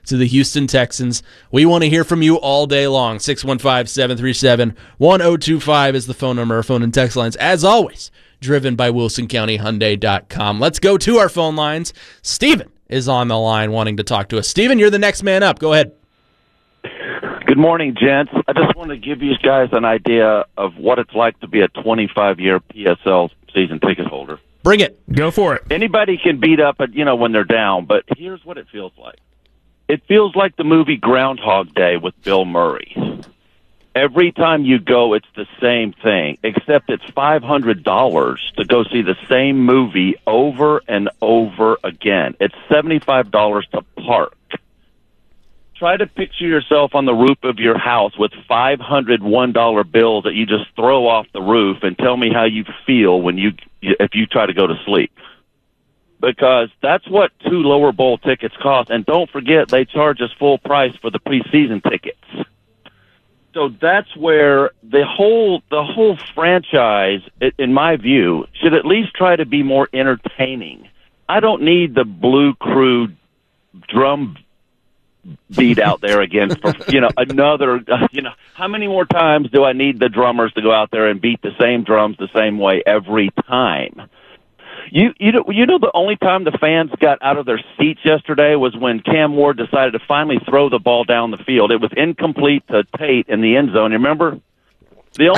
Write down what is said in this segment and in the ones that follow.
to the Houston Texans. We want to hear from you all day long. 615-737-1025 is the phone number. Our phone and text lines, as always, driven by WilsonCountyHyundai.com. Let's go to our phone lines. Steven is on the line wanting to talk to us. Steven, you're the next man up. Go ahead. Good morning, gents. I just want to give you guys an idea of what it's like to be a 25-year PSL season ticket holder. Bring it. Go for it. Anybody can beat up, when they're down, but here's what it feels like. It feels like the movie Groundhog Day with Bill Murray. Every time you go, it's the same thing, except it's $500 to go see the same movie over and over again. It's $75 to park. Try to picture yourself on the roof of your house with $501 bills that you just throw off the roof, and tell me how you feel if you try to go to sleep. Because that's what 2 lower bowl tickets cost. And don't forget, they charge us full price for the preseason tickets. So that's where the whole franchise, in my view, should at least try to be more entertaining. I don't need the Blue Crew drum beat out there again for another how many more times do I need the drummers to go out there and beat the same drums the same way every time? You know the only time the fans got out of their seats yesterday was when Cam Ward decided to finally throw the ball down the field. It was incomplete to Tate in the end zone. You remember? The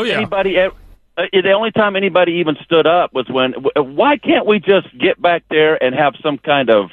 only time anybody even stood up was when. Why can't we just get back there and have some kind of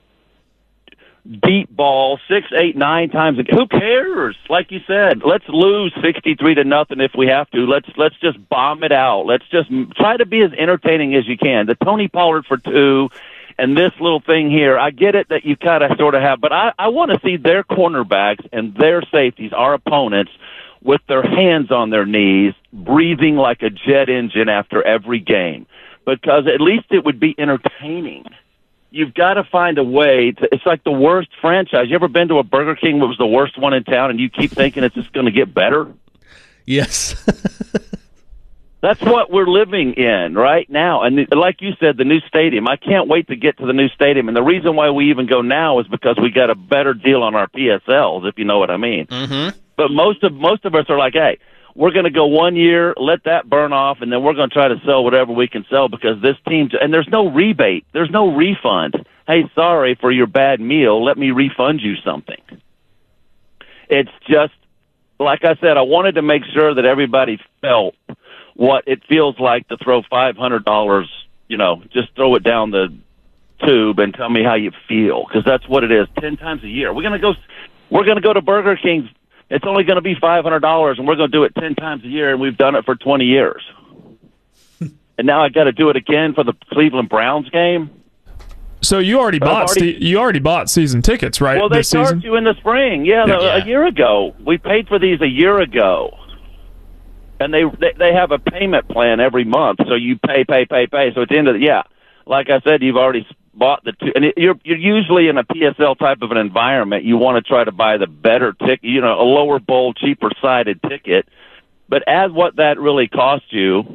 deep ball 6, 8, 9 times? Who cares? Like you said, let's lose 63-0 if we have to. Let's just bomb it out. Let's just try to be as entertaining as you can. The Tony Pollard for 2 and this little thing here, I get it that you kind of sort of have, but I want to see their cornerbacks and their safeties, our opponents, with their hands on their knees, breathing like a jet engine after every game, because at least it would be entertaining. You've got to find a way to. It's like the worst franchise. You ever been to a Burger King that was the worst one in town, and you keep thinking it's just going to get better? Yes. That's what we're living in right now. And like you said, the new stadium. I can't wait to get to the new stadium. And the reason why we even go now is because we got a better deal on our PSLs, if you know what I mean. Mm-hmm. But most of us are like, hey, we're going to go 1 year, let that burn off, and then we're going to try to sell whatever we can sell because this team – and there's no rebate. There's no refund. Hey, sorry for your bad meal. Let me refund you something. It's just, like I said, I wanted to make sure that everybody felt what it feels like to throw $500, just throw it down the tube and tell me how you feel, because that's what it is 10 times a year. We're going to go to Burger King. It's only going to be $500, and we're going to do it 10 times a year, and we've done it for 20 years. And now I got to do it again for the Cleveland Browns game. So you already bought season tickets, right? Well, they charge you in the spring. Yeah, a year ago. We paid for these a year ago. And they have a payment plan every month, so you pay. So at the end of like I said, you've already bought the two, and you're usually in a PSL type of an environment. You want to try to buy the better ticket, a lower bowl, cheaper sided ticket. But as what that really cost you,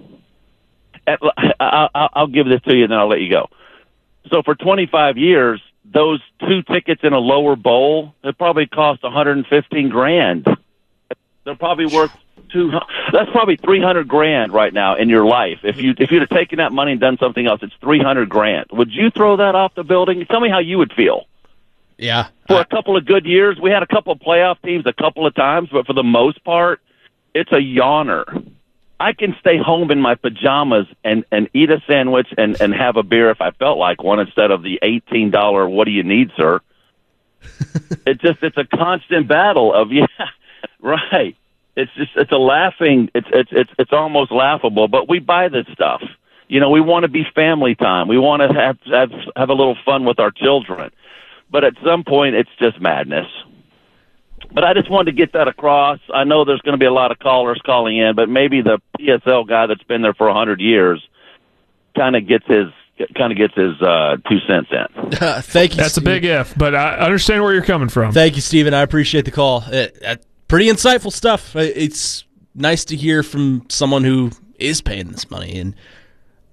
I'll give this to you, and then I'll let you go. So for 25 years, those 2 tickets in a lower bowl, it probably cost $115,000. They're probably worth that's probably $300,000 right now in your life. If you'd have taken that money and done something else, it's $300,000. Would you throw that off the building? Tell me how you would feel. Yeah. For a couple of good years, we had a couple of playoff teams a couple of times, but for the most part, it's a yawner. I can stay home in my pajamas and eat a sandwich and have a beer if I felt like one, instead of the $18, what do you need, sir? It's a constant battle of, right. It's almost laughable, but we buy this stuff. We want to be family time. We want to have a little fun with our children. But at some point, it's just madness. But I just wanted to get that across. I know there's going to be a lot of callers calling in, but maybe the PSL guy that's been there for 100 years kind of gets his 2 cents in. Thank you. That's Steve. a big if, but I understand where you're coming from. Thank you, Steven. I appreciate the call. Pretty insightful stuff. It's nice to hear from someone who is paying this money. And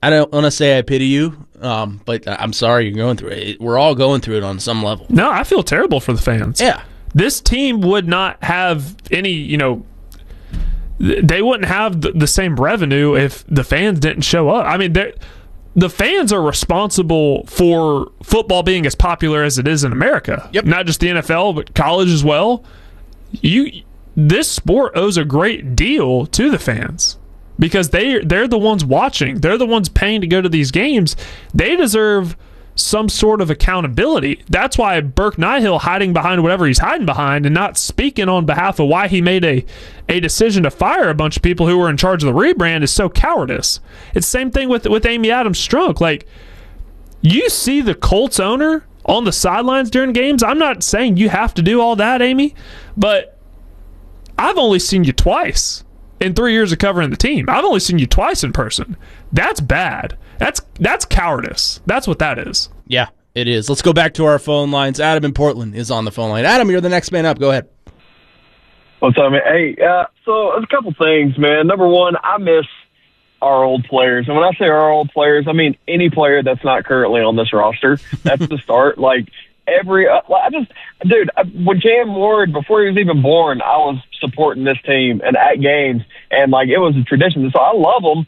I don't want to say I pity you, but I'm sorry you're going through it. We're all going through it on some level. No, I feel terrible for the fans. Yeah. This team would not have any, they wouldn't have the same revenue if the fans didn't show up. I mean, the fans are responsible for football being as popular as it is in America. Yep. Not just the NFL, but college as well. This sport owes a great deal to the fans because they're the ones watching. They're the ones paying to go to these games. They deserve some sort of accountability. That's why Burke Nihill hiding behind whatever he's hiding behind and not speaking on behalf of why he made a decision to fire a bunch of people who were in charge of the rebrand is so cowardice. It's the same thing with Amy Adams-Strunk. Like, you see the Colts owner on the sidelines during games. I'm not saying you have to do all that, Amy, but I've only seen you twice in 3 years of covering the team. I've only seen you twice in person. That's bad. That's cowardice. That's what that is. Yeah, it is. Let's go back to our phone lines. Adam in Portland is on the phone line. Adam, you're the next man up. Go ahead. What's up, man? Hey, so there's a couple things, man. Number one, I miss our old players. And when I say our old players, I mean any player that's not currently on this roster. That's the start. Like, when Cam Ward, before he was even born, I was supporting this team and at games, and, like, it was a tradition. So I love them.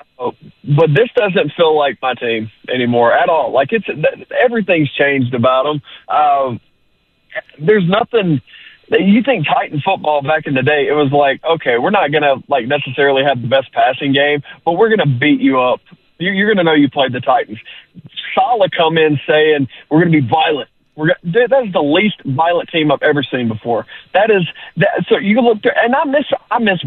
But this doesn't feel like my team anymore at all. Like, everything's changed about them. There's nothing. You think Titan football back in the day, it was like, okay, we're not gonna like necessarily have the best passing game, but we're gonna beat you up. You're gonna know you played the Titans. Saleh come in saying we're gonna be violent. Dude, that is the least violent team I've ever seen before. So you can look there, and I miss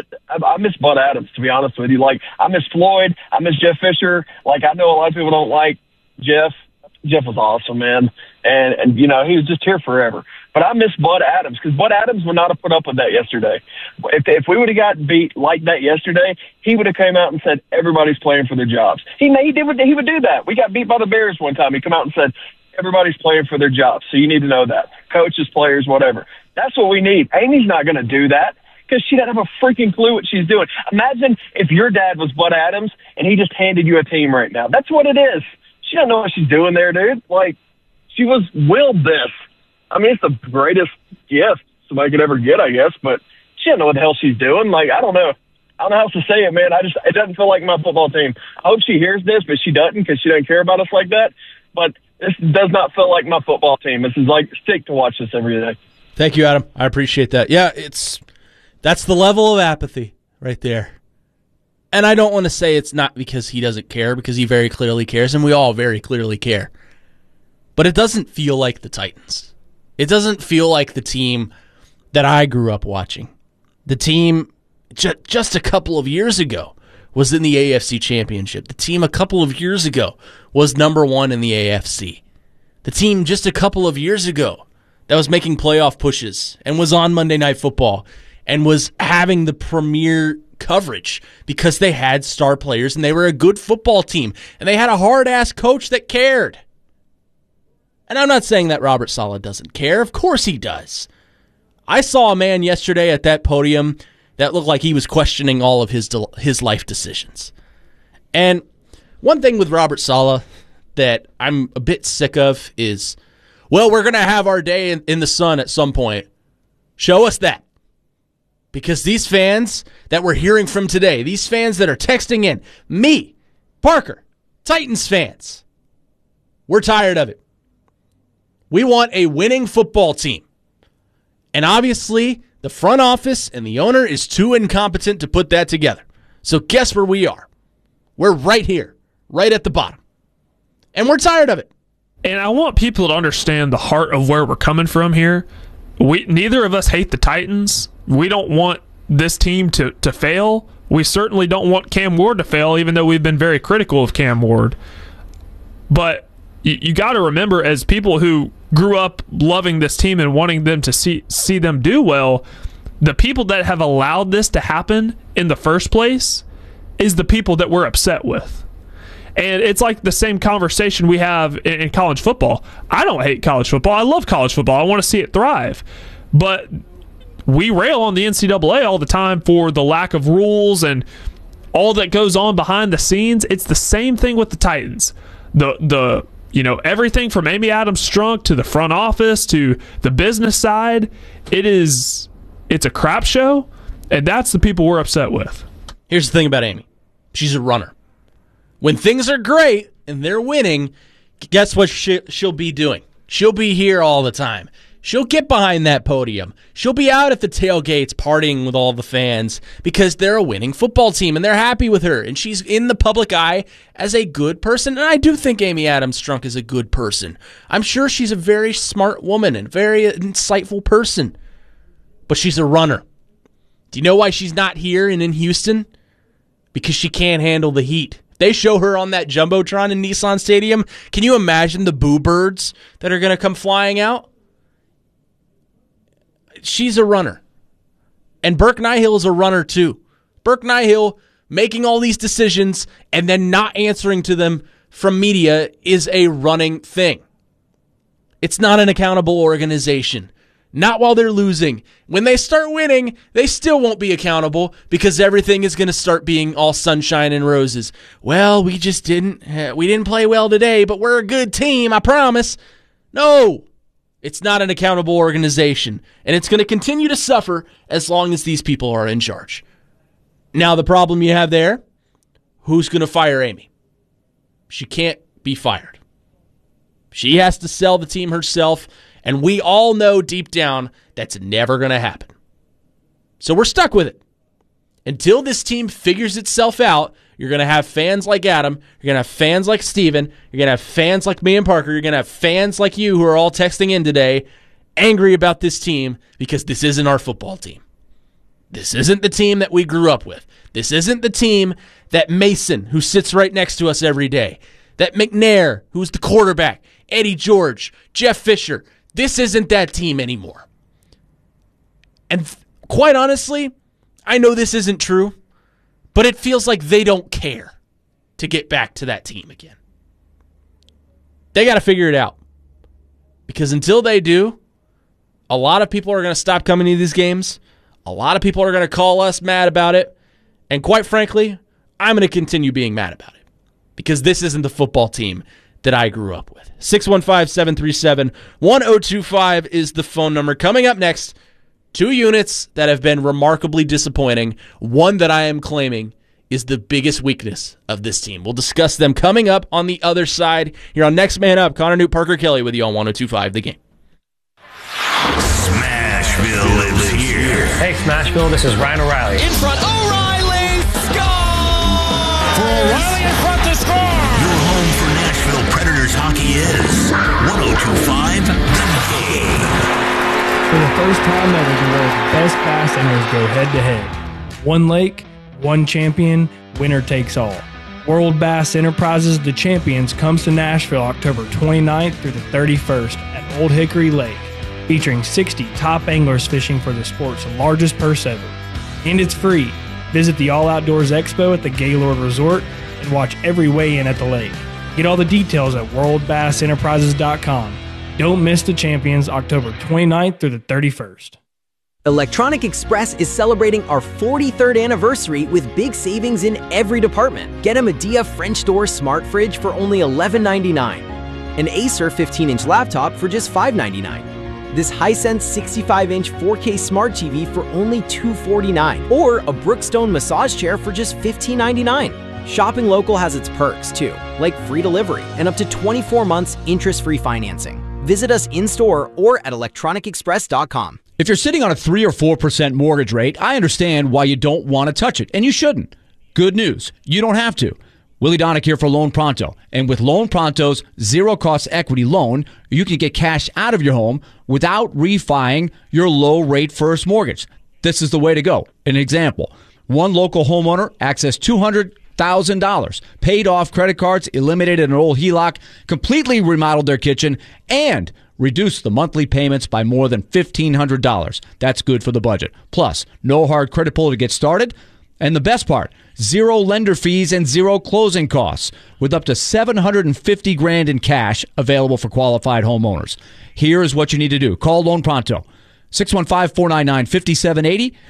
Bud Adams, to be honest with you. Like, I miss Floyd, I miss Jeff Fisher. Like, I know a lot of people don't like Jeff. Jeff was awesome, man, and he was just here forever. But I miss Bud Adams because Bud Adams would not have put up with that yesterday. If we would have gotten beat like that yesterday, he would have came out and said everybody's playing for their jobs. He would do that. We got beat by the Bears one time. He come out and said, everybody's playing for their jobs, so you need to know that. Coaches, players, whatever. That's what we need. Amy's not going to do that because she doesn't have a freaking clue what she's doing. Imagine if your dad was Bud Adams and he just handed you a team right now. That's what it is. She doesn't know what she's doing there, dude. Like, she was willed this. I mean, it's the greatest gift somebody could ever get, I guess, but she doesn't know what the hell she's doing. Like, I don't know. I don't know how else to say it, man. It doesn't feel like my football team. I hope she hears this, but she doesn't because she doesn't care about us like that. But this does not feel like my football team. This is like sick to watch this every day. Thank you, Adam. I appreciate that. Yeah, that's the level of apathy right there. And I don't want to say it's not because he doesn't care, because he very clearly cares, and we all very clearly care. But it doesn't feel like the Titans. It doesn't feel like the team that I grew up watching. The team just a couple of years ago was in the AFC Championship. The team a couple of years ago was number one in the AFC. The team just a couple of years ago that was making playoff pushes and was on Monday Night Football and was having the premier coverage because they had star players and they were a good football team and they had a hard-ass coach that cared. And I'm not saying that Robert Saleh doesn't care. Of course he does. I saw a man yesterday at that podium that looked like he was questioning all of his life decisions. And one thing with Robert Saleh that I'm a bit sick of is, well, we're going to have our day in the sun at some point. Show us that. Because these fans that we're hearing from today, these fans that are texting in, me, Parker, Titans fans, we're tired of it. We want a winning football team. And obviously, the front office and the owner is too incompetent to put that together. So guess where we are? We're right here, right at the bottom. And we're tired of it. And I want people to understand the heart of where we're coming from here. Neither of us hate the Titans. We don't want this team to fail. We certainly don't want Cam Ward to fail, even though we've been very critical of Cam Ward. But you got to remember, as people who grew up loving this team and wanting them to see them do well, the people that have allowed this to happen in the first place is the people that we're upset with. And it's like the same conversation we have in college football. I don't hate college football. I love college football. I want to see it thrive. But we rail on the NCAA all the time for the lack of rules and all that goes on behind the scenes, it's the same thing with the Titans. The everything from Amy Adams-Strunk to the front office to the business side, it's a crap show, and that's the people we're upset with. Here's the thing about Amy. She's a runner. When things are great and they're winning, guess what she'll be doing? She'll be here all the time. She'll get behind that podium. She'll be out at the tailgates partying with all the fans because they're a winning football team and they're happy with her. And she's in the public eye as a good person. And I do think Amy Adams-Strunk is a good person. I'm sure she's a very smart woman and very insightful person. But she's a runner. Do you know why she's not here and in Houston? Because she can't handle the heat. They show her on that Jumbotron in Nissan Stadium. Can you imagine the boo birds that are going to come flying out? She's a runner. And Burke Nihill is a runner too. Burke Nihill making all these decisions and then not answering to them from media is a running thing. It's not an accountable organization. Not while they're losing. When they start winning, they still won't be accountable because everything is going to start being all sunshine and roses. Well, we didn't play well today, but we're a good team, I promise. No. It's not an accountable organization, and it's going to continue to suffer as long as these people are in charge. Now, the problem you have there, who's going to fire Amy? She can't be fired. She has to sell the team herself, and we all know deep down that's never going to happen. So we're stuck with it. Until this team figures itself out, you're going to have fans like Adam. You're going to have fans like Steven. You're going to have fans like me and Parker. You're going to have fans like you who are all texting in today angry about this team because this isn't our football team. This isn't the team that we grew up with. This isn't the team that Mason, who sits right next to us every day, that McNair, who's the quarterback, Eddie George, Jeff Fisher. This isn't that team anymore. And quite honestly, I know this isn't true, but it feels like they don't care to get back to that team again. They got to figure it out. Because until they do, a lot of people are going to stop coming to these games. A lot of people are going to call us mad about it. And quite frankly, I'm going to continue being mad about it. Because this isn't the football team that I grew up with. 615-737-1025 is the phone number. Coming up next, two units that have been remarkably disappointing. One that I am claiming is the biggest weakness of this team. We'll discuss them coming up on the other side. Here on Next Man Up, Connor Newt, Parker Kelly with you on 102.5 The Game. Smashville lives here. Hey, Smashville, this is Ryan O'Reilly. In front, O'Reilly, score! For O'Reilly in front to score! Your home for Nashville Predators hockey is 102.5 The Game. For the first time ever, the world's best bass anglers go head-to-head. One lake, one champion, winner takes all. World Bass Enterprises The Champions comes to Nashville October 29th through the 31st at Old Hickory Lake, featuring 60 top anglers fishing for the sport's largest purse ever. And it's free. Visit the All Outdoors Expo at the Gaylord Resort and watch every weigh-in at the lake. Get all the details at worldbassenterprises.com. Don't miss the Champions October 29th through the 31st. Electronic Express is celebrating our 43rd anniversary with big savings in every department. Get a Medea French door smart fridge for only $11.99. An Acer 15-inch laptop for just $5.99. This Hisense 65-inch 4K smart TV for only $249. Or a Brookstone massage chair for just $15.99. Shopping local has its perks too, like free delivery and up to 24 months interest-free financing. Visit us in-store or at electronicexpress.com. If you're sitting on a 3 or 4% mortgage rate, I understand why you don't want to touch it, and you shouldn't. Good news, you don't have to. Willie Donick here for Loan Pronto. And with Loan Pronto's zero-cost equity loan, you can get cash out of your home without refining your low-rate first mortgage. This is the way to go. An example, one local homeowner accessed $200,000, paid off credit cards, eliminated an old HELOC, completely remodeled their kitchen, and reduced the monthly payments by more than $1,500. That's good for the budget. Plus, no hard credit pull to get started. And the best part, zero lender fees and zero closing costs, with up to $750,000 in cash available for qualified homeowners. Here is what you need to do. Call Loan Pronto, 615-499-5780.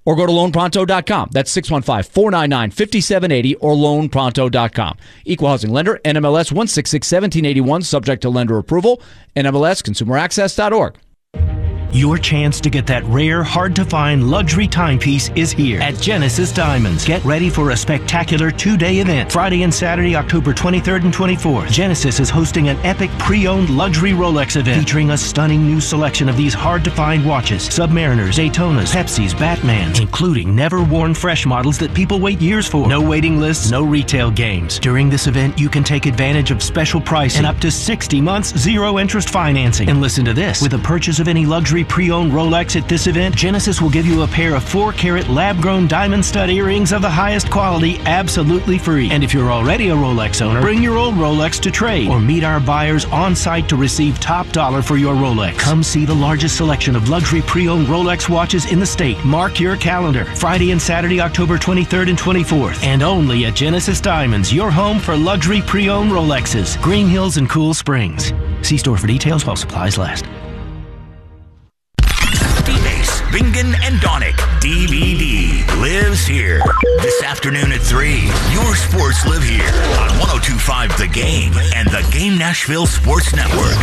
or go to loanpronto.com. That's 615-499-5780 or loanpronto.com. Equal housing lender, NMLS 1661781, subject to lender approval, NMLSconsumeraccess.org. Your chance to get that rare, hard-to-find luxury timepiece is here at Genesis Diamonds. Get ready for a spectacular two-day event. Friday and Saturday, October 23rd and 24th. Genesis is hosting an epic pre-owned luxury Rolex event featuring a stunning new selection of these hard-to-find watches. Submariners, Daytonas, Pepsis, Batmans, including never-worn fresh models that people wait years for. No waiting lists, no retail games. During this event, you can take advantage of special pricing and up to 60 months zero-interest financing. And listen to this. With a purchase of any luxury pre-owned Rolex at this event, Genesis will give you a pair of 4-carat lab-grown diamond stud earrings of the highest quality absolutely free. And if you're already a Rolex owner, bring your old Rolex to trade or meet our buyers on site to receive top dollar for your Rolex. Come see the largest selection of luxury pre-owned Rolex watches in the state. Mark your calendar. Friday and Saturday, October 23rd and 24th. And only at Genesis Diamonds, your home for luxury pre-owned Rolexes. Green Hills and Cool Springs. See store for details while supplies last. Bingen and Donick DVD lives here. This afternoon at 3, your sports live here on 102.5 The Game and the Game Nashville Sports Network.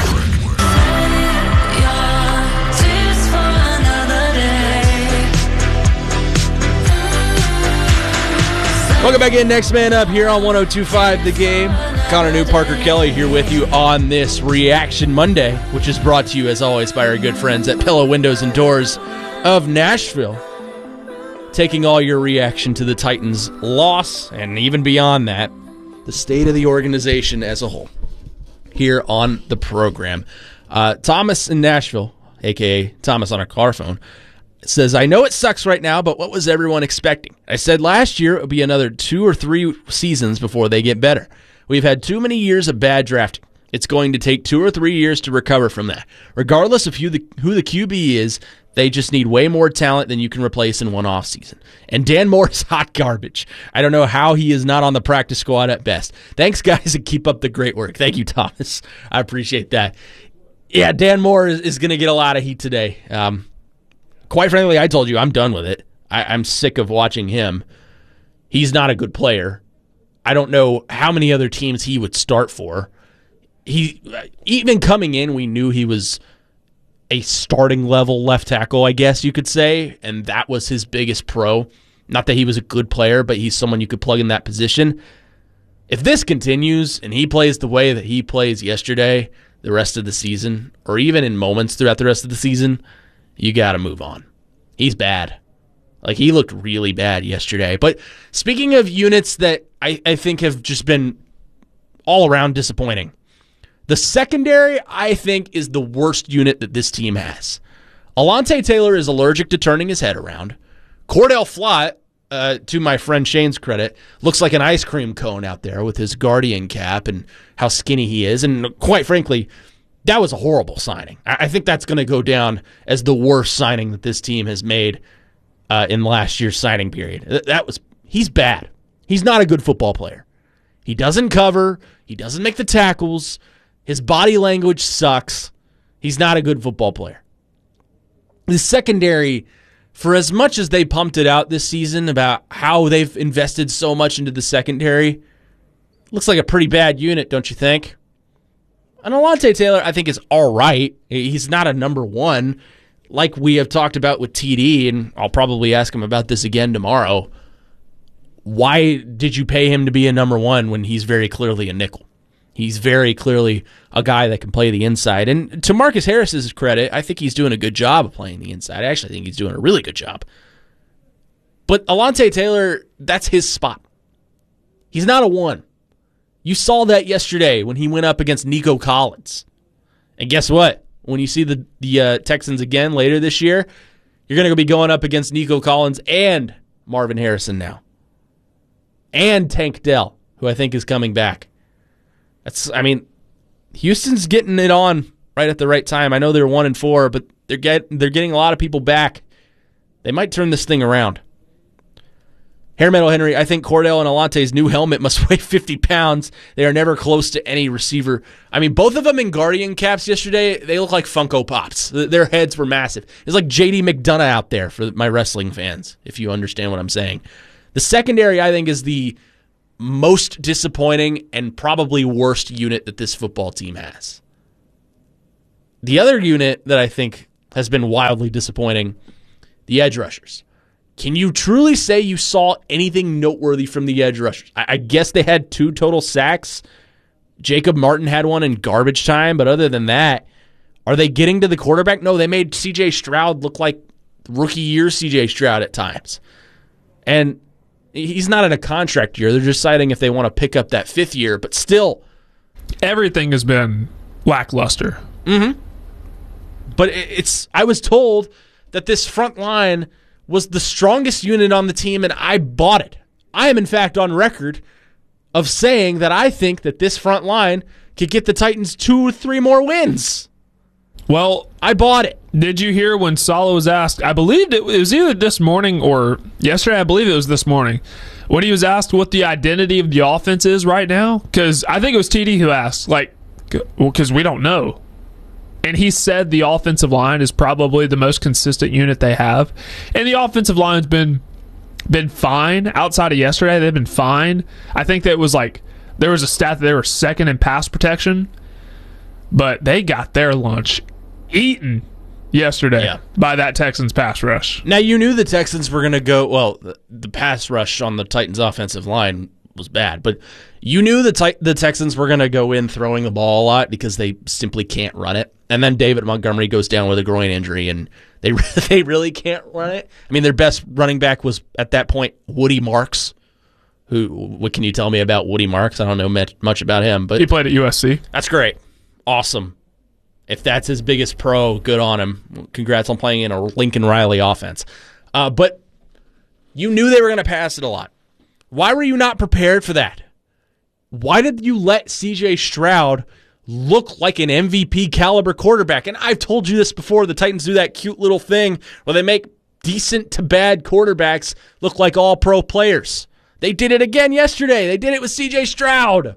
Welcome back in. Next man up here on 102.5 The Game. Connor New, Parker Kelly here with you on this Reaction Monday, which is brought to you, as always, by our good friends at Pillow Windows and Doors of Nashville. Taking all your reaction to the Titans' loss, and even beyond that, the state of the organization as a whole, here on the program. Thomas in Nashville, a.k.a. Thomas on a car phone, says, I know it sucks right now, but what was everyone expecting? I said last year it would be another 2 or 3 seasons before they get better. We've had too many years of bad drafting. It's going to take 2 or 3 years to recover from that. Regardless of who the QB is, they just need way more talent than you can replace in one offseason. And Dan Moore is hot garbage. I don't know how he is not on the practice squad at best. Thanks, guys, and keep up the great work. Thank you, Thomas. I appreciate that. Yeah, Dan Moore is going to get a lot of heat today. Quite frankly, I told you I'm done with it. I'm sick of watching him. He's not a good player. I don't know how many other teams he would start for. Even coming in, we knew he was a starting level left tackle, I guess you could say, and that was his biggest pro. Not that he was a good player, but he's someone you could plug in that position. If this continues and he plays the way that he plays yesterday, the rest of the season, or even in moments throughout the rest of the season, you got to move on. He's bad. Like, he looked really bad yesterday. But speaking of units that I think have just been all around disappointing, the secondary, I think, is the worst unit that this team has. Alontae Taylor is allergic to turning his head around. Cordell Flott, to my friend Shane's credit, looks like an ice cream cone out there with his Guardian cap and how skinny he is. And quite frankly, that was a horrible signing. I think that's going to go down as the worst signing that this team has made in last year's signing period. He's bad. He's not a good football player. He doesn't cover. He doesn't make the tackles. His body language sucks. He's not a good football player. The secondary, for as much as they pumped it out this season about how they've invested so much into the secondary, looks like a pretty bad unit, don't you think? And Alontae Taylor, I think, is all right. He's not a number one, like we have talked about with TD, and I'll probably ask him about this again tomorrow. Why did you pay him to be a number one when he's very clearly a nickel? He's very clearly a guy that can play the inside. And to Marcus Harris's credit, I think he's doing a good job of playing the inside. I actually think he's doing a really good job. But Alontae Taylor, that's his spot. He's not a one. You saw that yesterday when he went up against Nico Collins. And guess what? When you see the Texans again later this year, you're going to be going up against Nico Collins and Marvin Harrison now. And Tank Dell, who I think is coming back. Houston's getting it on right at the right time. I know they're 1-4, but they're getting a lot of people back. They might turn this thing around. Hair Metal Henry, I think Cordell and Alante's new helmet must weigh 50 pounds. They are never close to any receiver. I mean, both of them in Guardian caps yesterday, they look like Funko Pops. Their heads were massive. It's like J.D. McDonough out there for my wrestling fans, if you understand what I'm saying. The secondary, I think, is the most disappointing and probably worst unit that this football team has. The other unit that I think has been wildly disappointing, the edge rushers. Can you truly say you saw anything noteworthy from the edge rushers? I guess they had 2 total sacks. Jacob Martin had one in garbage time, but other than that, are they getting to the quarterback? No, they made C.J. Stroud look like rookie year C.J. Stroud at times. And he's not in a contract year. They're just deciding if they want to pick up that 5th year, but still. Everything has been lackluster. Mm-hmm. But I was told that this front line was the strongest unit on the team, and I bought it. I am, in fact, on record of saying that I think that this front line could get the Titans 2 or 3 more wins. Well, I bought it. Did you hear when Saleh was asked, I believed it was either this morning or yesterday, I believe it was this morning, when he was asked what the identity of the offense is right now? Because I think it was TD who asked, because we don't know. And he said the offensive line is probably the most consistent unit they have. And the offensive line's been fine. Outside of yesterday, they've been fine. I think that was there was a stat that they were second in pass protection, but they got their lunch eaten yesterday by that Texans pass rush. Now, you knew the Texans were going to go, the pass rush on the Titans offensive line was bad, but you knew the Texans were going to go in throwing the ball a lot because they simply can't run it. And then David Montgomery goes down with a groin injury, and they really can't run it. I mean, their best running back was, at that point, Woody Marks. What can you tell me about Woody Marks? I don't know much about him. But he played at USC. That's great. Awesome. If that's his biggest pro, good on him. Congrats on playing in a Lincoln Riley offense. But you knew they were going to pass it a lot. Why were you not prepared for that? Why did you let C.J. Stroud look like an MVP caliber quarterback? And I've told you this before. The Titans do that cute little thing where they make decent to bad quarterbacks look like all pro players. They did it again yesterday. They did it with C.J. Stroud.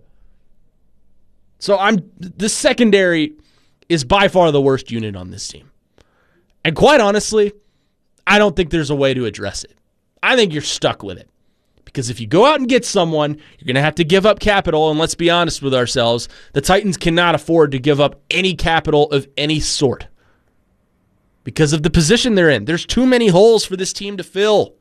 So the secondary is by far the worst unit on this team. And quite honestly, I don't think there's a way to address it. I think you're stuck with it. Because if you go out and get someone, you're going to have to give up capital, and let's be honest with ourselves, the Titans cannot afford to give up any capital of any sort. Because of the position they're in. There's too many holes for this team to fill.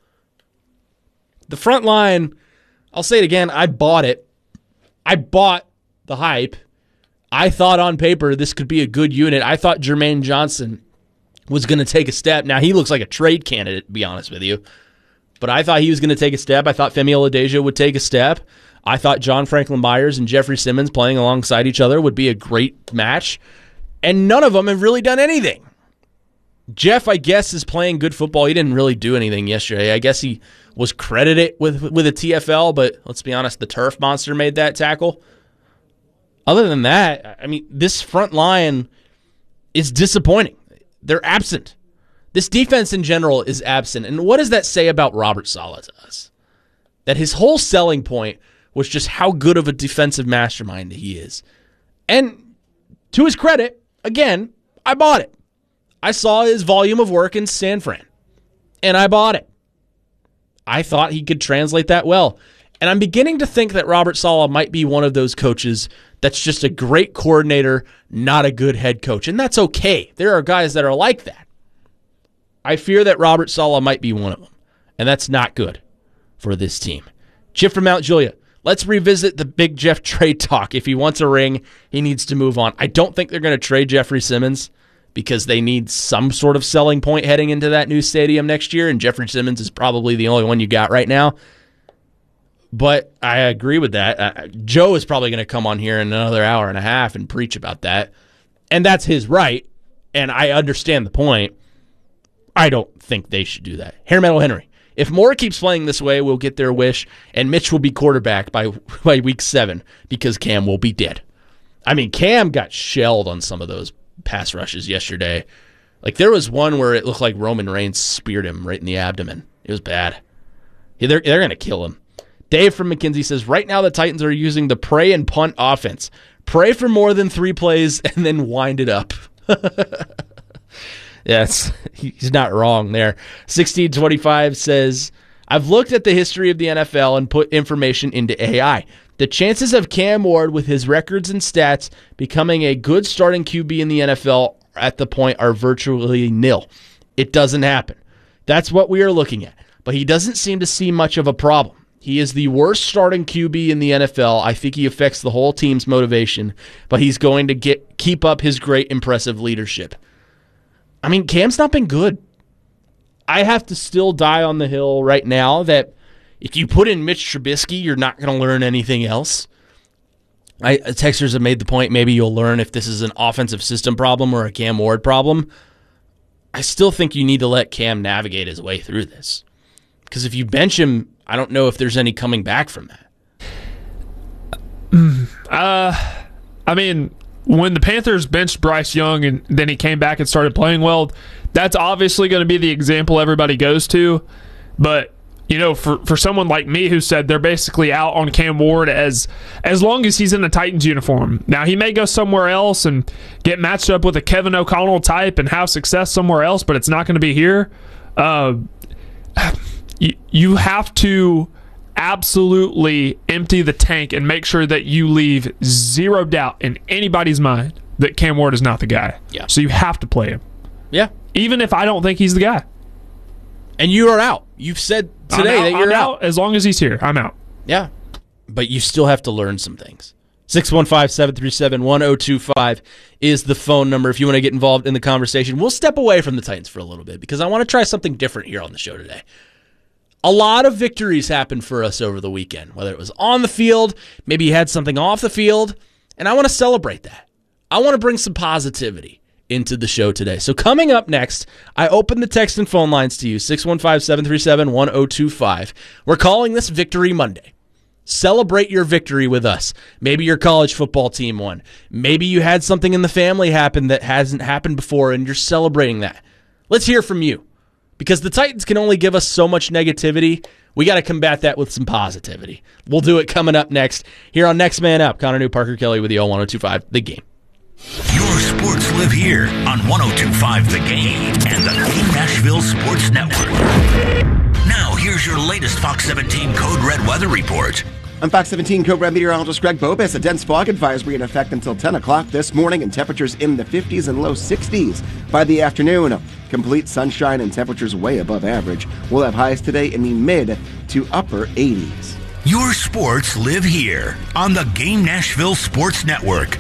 The front line, I'll say it again, I bought it. I bought the hype. I thought on paper this could be a good unit. I thought Jermaine Johnson was going to take a step. Now, he looks like a trade candidate, to be honest with you. But I thought he was going to take a step. I thought Femi Oladejo would take a step. I thought John Franklin Myers and Jeffrey Simmons playing alongside each other would be a great match. And none of them have really done anything. Jeff, I guess, is playing good football. He didn't really do anything yesterday. I guess he was credited with a TFL, but let's be honest, the turf monster made that tackle. Other than that, I mean, this front line is disappointing. They're absent. This defense in general is absent. And what does that say about Robert Saleh to us? That his whole selling point was just how good of a defensive mastermind he is. And to his credit, again, I bought it. I saw his volume of work in San Fran, and I bought it. I thought he could translate that well. And I'm beginning to think that Robert Saleh might be one of those coaches that's just a great coordinator, not a good head coach. And that's okay. There are guys that are like that. I fear that Robert Saleh might be one of them, and that's not good for this team. Chip from Mount Juliet, let's revisit the Big Jeff trade talk. If he wants a ring, he needs to move on. I don't think they're going to trade Jeffrey Simmons because they need some sort of selling point heading into that new stadium next year, and Jeffrey Simmons is probably the only one you got right now. But I agree with that. Joe is probably going to come on here in another hour and a half and preach about that, and that's his right, and I understand the point. I don't think they should do that. Hair Metal Henry. If Moore keeps playing this way, we'll get their wish, and Mitch will be quarterback by week 7 because Cam will be dead. I mean, Cam got shelled on some of those pass rushes yesterday. Like, there was one where it looked like Roman Reigns speared him right in the abdomen. It was bad. They're going to kill him. Dave from McKinsey says, right now the Titans are using the pray and punt offense. Pray for more than 3 plays and then wind it up. Yes, he's not wrong there. 1625 says, I've looked at the history of the NFL and put information into AI. The chances of Cam Ward with his records and stats becoming a good starting QB in the NFL at the point are virtually nil. It doesn't happen. That's what we are looking at. But he doesn't seem to see much of a problem. He is the worst starting QB in the NFL. I think he affects the whole team's motivation, but he's going to keep up his great, impressive leadership. I mean, Cam's not been good. I have to still die on the hill right now that if you put in Mitch Trubisky, you're not going to learn anything else. Texters have made the point maybe you'll learn if this is an offensive system problem or a Cam Ward problem. I still think you need to let Cam navigate his way through this. Because if you bench him, I don't know if there's any coming back from that. I mean, when the Panthers benched Bryce Young and then he came back and started playing well, that's obviously going to be the example everybody goes to. But, you know, for someone like me who said they're basically out on Cam Ward as long as he's in the Titans uniform. Now, he may go somewhere else and get matched up with a Kevin O'Connell type and have success somewhere else, but it's not going to be here. You have to absolutely empty the tank and make sure that you leave zero doubt in anybody's mind that Cam Ward is not the guy. Yeah. So you have to play him. Yeah. Even if I don't think he's the guy. And you are out. You've said today that you're out. As long as he's here, I'm out. Yeah. But you still have to learn some things. 615-737-1025 is the phone number if you want to get involved in the conversation. We'll step away from the Titans for a little bit because I want to try something different here on the show today. A lot of victories happened for us over the weekend, whether it was on the field, maybe you had something off the field, and I want to celebrate that. I want to bring some positivity into the show today. So coming up next, I open the text and phone lines to you, 615-737-1025. We're calling this Victory Monday. Celebrate your victory with us. Maybe your college football team won. Maybe you had something in the family happen that hasn't happened before, and you're celebrating that. Let's hear from you. Because the Titans can only give us so much negativity, we got to combat that with some positivity. We'll do it coming up next here on Next Man Up. Connor New, Parker Kelly with you on 1025 The Game. Your sports live here on 1025 The Game and the Game Nashville Sports Network. Now, here's your latest Fox 17 Code Red weather report. I'm Fox 17 Code Red meteorologist Greg Bobis. A dense fog advisory in effect until 10 o'clock this morning and temperatures in the 50s and low 60s. By the afternoon, complete sunshine and temperatures way above average. We'll have highs today in the mid to upper 80s. Your sports live here on the Game Nashville Sports Network.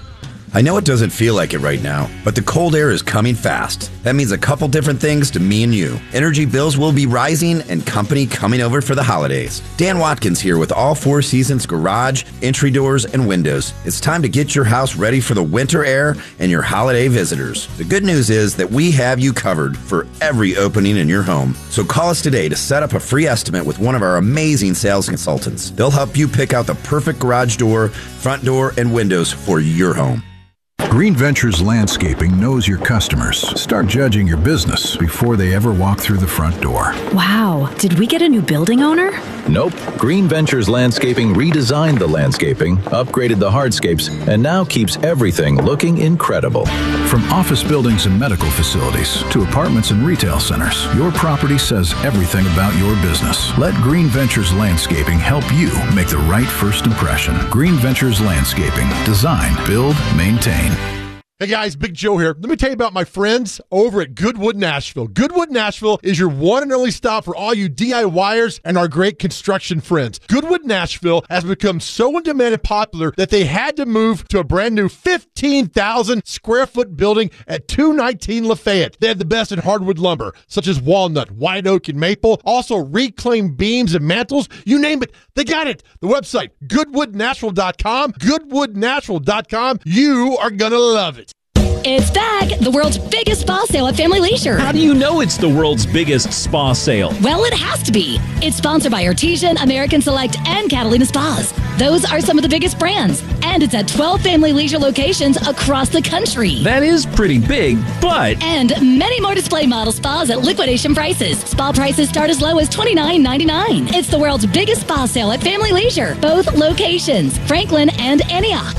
I know it doesn't feel like it right now, but the cold air is coming fast. That means a couple different things to me and you. Energy bills will be rising and company coming over for the holidays. Dan Watkins here with all Four Seasons garage, entry doors, and windows. It's time to get your house ready for the winter air and your holiday visitors. The good news is that we have you covered for every opening in your home. So call us today to set up a free estimate with one of our amazing sales consultants. They'll help you pick out the perfect garage door, front door, and windows for your home. Green Ventures Landscaping knows your customers. Start judging your business before they ever walk through the front door. Wow, did we get a new building owner? Nope. Green Ventures Landscaping redesigned the landscaping, upgraded the hardscapes, and now keeps everything looking incredible. From office buildings and medical facilities to apartments and retail centers, your property says everything about your business. Let Green Ventures Landscaping help you make the right first impression. Green Ventures Landscaping. Design, build, maintain. Hey guys, Big Joe here. Let me tell you about my friends over at Goodwood Nashville. Goodwood Nashville is your one and only stop for all you DIYers and our great construction friends. Goodwood Nashville has become so in demand and popular that they had to move to a brand new 15,000 square foot building at 219 Lafayette. They have the best in hardwood lumber, such as walnut, white oak, and maple. Also reclaimed beams and mantles. You name it, they got it. The website, goodwoodnashville.com. Goodwoodnashville.com. You are going to love it. It's back! The world's biggest spa sale at Family Leisure. How do you know it's the world's biggest spa sale? Well, it has to be. It's sponsored by Artesian, American Select, and Catalina Spas. Those are some of the biggest brands. And it's at 12 Family Leisure locations across the country. That is pretty big, but... And many more display model spas at liquidation prices. Spa prices start as low as $29.99. It's the world's biggest spa sale at Family Leisure. Both locations, Franklin and Antioch.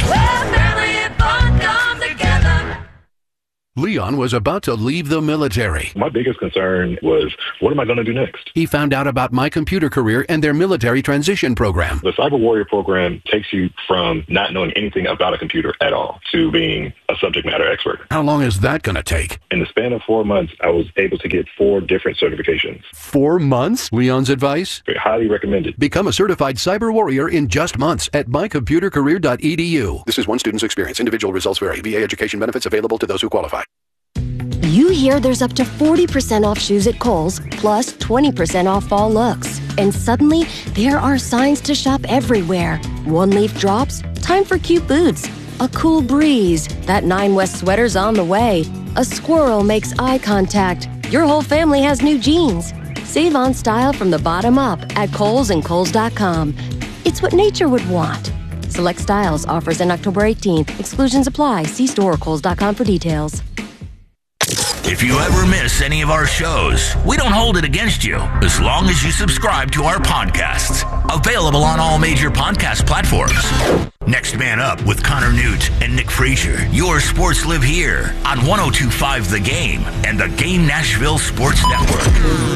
Leon was about to leave the military. My biggest concern was, what am I going to do next? He found out about My Computer Career and their military transition program. The Cyber Warrior program takes you from not knowing anything about a computer at all to being a subject matter expert. How long is that going to take? In the span of 4 months, I was able to get 4 different certifications. 4 months? Leon's advice? Highly recommended. Become a certified cyber warrior in just months at mycomputercareer.edu. This is one student's experience. Individual results vary. VA education benefits available to those who qualify. You hear there's up to 40% off shoes at Kohl's, plus 20% off fall looks. And suddenly, there are signs to shop everywhere. One leaf drops, time for cute boots. A cool breeze, that 9 West sweater's on the way. A squirrel makes eye contact. Your whole family has new jeans. Save on style from the bottom up at Kohl's and Kohl's.com. It's what nature would want. Select styles, offers in October 18th. Exclusions apply. See store or Kohl's.com for details. If you ever miss any of our shows, we don't hold it against you as long as you subscribe to our podcasts. Available on all major podcast platforms. Next Man Up with Connor Newt and Nick Frazier. Your sports live here on 102.5 The Game and the Game Nashville Sports Network.